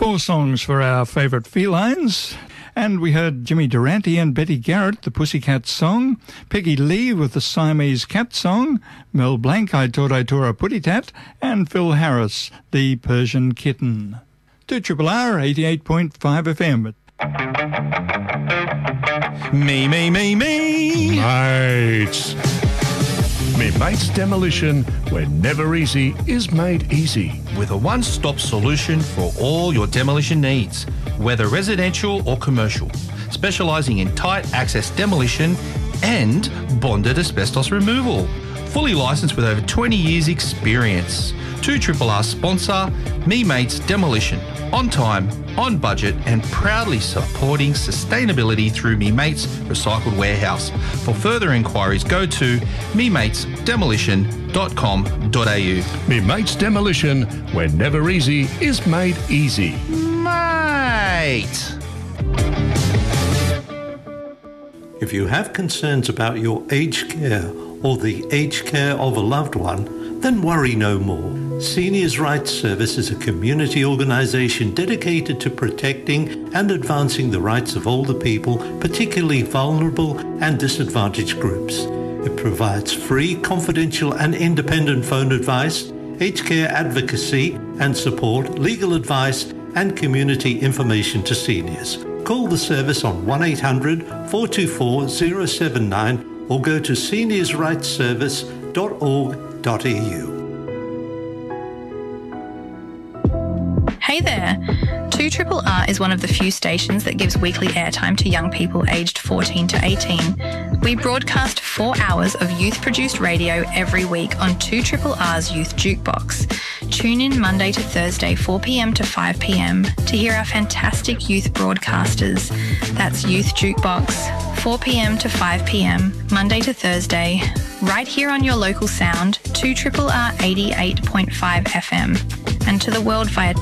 More songs for our favourite felines. And we heard Jimmy Durante and Betty Garrett, the Pussycat Song, Peggy Lee with the Siamese Cat Song, Mel Blanc, I Thought I Tore a Putty Tat, and Phil Harris, the Persian Kitten. 2RRR 88.5 FM. Me. Mates. Me Mates Demolition, where never easy is made easy. With a one-stop solution for all your demolition needs, whether residential or commercial, specialising in tight access demolition and bonded asbestos removal. Fully licensed with over 20 years experience. 2RRR sponsor, Me Mates Demolition. On time, on budget, and proudly supporting sustainability through Me Mates Recycled Warehouse. For further inquiries, go to mematesdemolition.com.au. Me Mates Demolition, where never easy is made easy. Mate! If you have concerns about your aged care or the aged care of a loved one, then worry no more. Seniors' Rights Service is a community organisation dedicated to protecting and advancing the rights of older people, particularly vulnerable and disadvantaged groups. It provides free, confidential and independent phone advice, aged care advocacy and support, legal advice and community information to seniors. Call the service on 1800 424 079 or go to seniorsrightsservice.org.au. Hey there! 2RRR is one of the few stations that gives weekly airtime to young people aged 14 to 18. We broadcast 4 hours of youth-produced radio every week on 2RRR's Youth Jukebox. Tune in Monday to Thursday, 4 p.m. to 5 p.m. to hear our fantastic youth broadcasters. That's Youth Jukebox, 4 p.m. to 5 p.m, Monday to Thursday, right here on your local sound, 2RRR 88.5 FM, and to the world via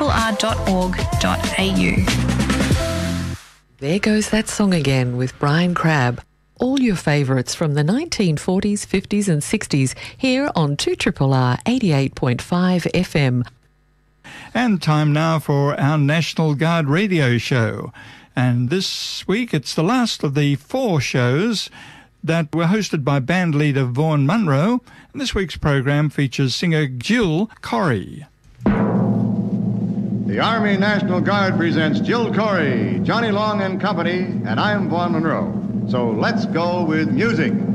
2RRR.org.au. There goes that song again with Brian Crabb. All your favourites from the 1940s, 50s and 60s here on 2RRR 88.5 FM. And time now for our National Guard radio show. And this week it's the last of the 4 shows that were hosted by band leader Vaughan Munro. And this week's program features singer Jill Corey. The Army National Guard presents Jill Corey, Johnny Long and Company, and I'm Vaughan Monroe. So let's go with music.